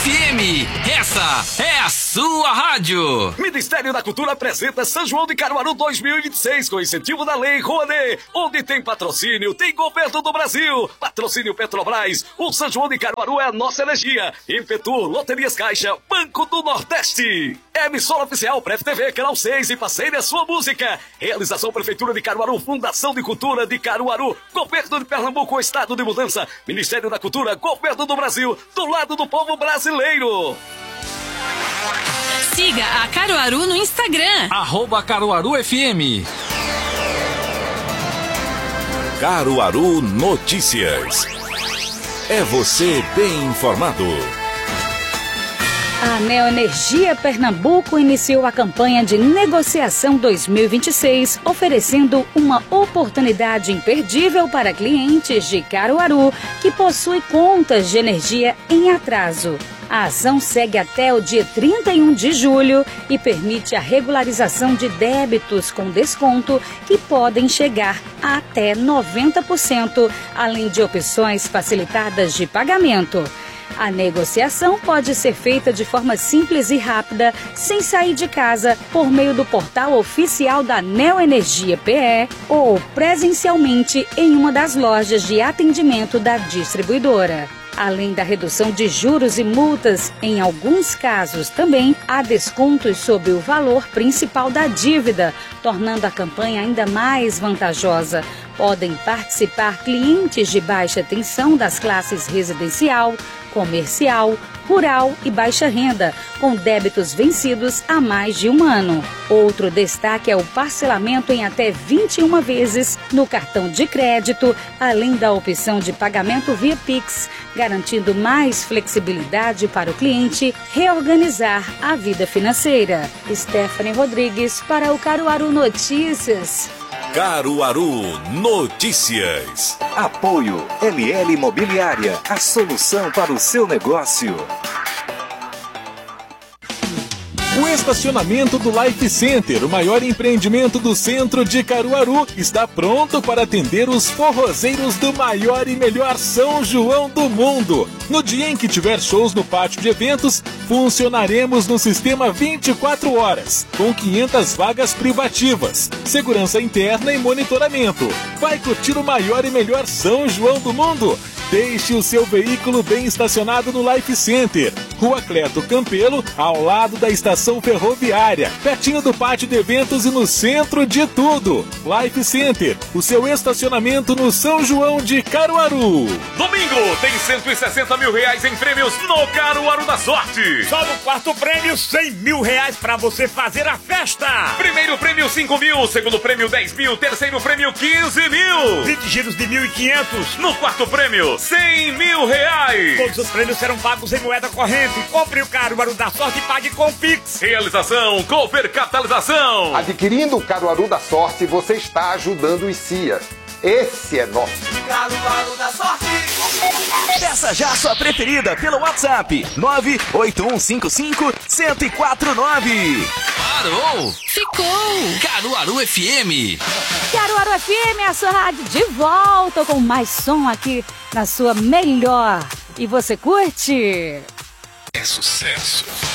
FM, essa é a sua rádio. Ministério da Cultura apresenta São João de Caruaru 2026 com incentivo da Lei Rouanet. Onde tem patrocínio, tem governo do Brasil. Patrocínio Petrobras. O São João de Caruaru é a nossa energia. Impetur, Loterias Caixa, Banco do Nordeste. Emissora oficial Pref TV, Canal 6 e parceira Sua Música. Realização Prefeitura de Caruaru, Fundação de Cultura de Caruaru, Governo de Pernambuco, Estado de Mudança, Ministério da Cultura, Governo do Brasil, do lado do povo brasileiro. Siga a Caruaru no Instagram. @CaruaruFM. Caruaru Notícias. É você bem informado. A Neoenergia Pernambuco iniciou a campanha de negociação 2026, oferecendo uma oportunidade imperdível para clientes de Caruaru que possuem contas de energia em atraso. A ação segue até o dia 31 de julho e permite a regularização de débitos com desconto que podem chegar a até 90%, além de opções facilitadas de pagamento. A negociação pode ser feita de forma simples e rápida, sem sair de casa, por meio do portal oficial da Neoenergia PE ou presencialmente em uma das lojas de atendimento da distribuidora. Além da redução de juros e multas, em alguns casos também há descontos sobre o valor principal da dívida, tornando a campanha ainda mais vantajosa. Podem participar clientes de baixa tensão das classes residencial, comercial, rural e baixa renda, com débitos vencidos há mais de um ano. Outro destaque é o parcelamento em até 21 vezes no cartão de crédito, além da opção de pagamento via Pix, garantindo mais flexibilidade para o cliente reorganizar a vida financeira. Stephanie Rodrigues para o Caruaru Notícias. Caruaru Notícias. Apoio LL Imobiliária, a solução para o seu negócio. O estacionamento do Life Center, o maior empreendimento do centro de Caruaru, está pronto para atender os forrozeiros do maior e melhor São João do mundo. No dia em que tiver shows no pátio de eventos, funcionaremos no sistema 24 horas, com 500 vagas privativas, segurança interna e monitoramento. Vai curtir o maior e melhor São João do mundo? Deixe o seu veículo bem estacionado no Life Center, Rua Cleto Campelo, ao lado da estação ferroviária, pertinho do pátio de eventos e no centro de tudo. Life Center, o seu estacionamento no São João de Caruaru. Domingo tem 160 mil reais em prêmios no Caruaru da Sorte. Só no quarto prêmio, 100 mil reais pra você fazer a festa. Primeiro prêmio 5 mil, segundo prêmio 10 mil, terceiro prêmio 15 mil. 20 giros de 1.500. No quarto prêmio, 100 mil reais. Todos os prêmios serão pagos em moeda corrente. Compre o Caruaru da Sorte e pague com Pix. Realização Cooper Capitalização. Adquirindo o Caruaru da Sorte, você está ajudando os CIAs. Esse é nosso. Caruaru da Sorte. Peça já a sua preferida pelo WhatsApp 98155-1049. Parou! Ficou! Caruaru FM. Caruaru FM, a sua rádio de volta com mais som aqui na sua melhor. E você curte? É sucesso.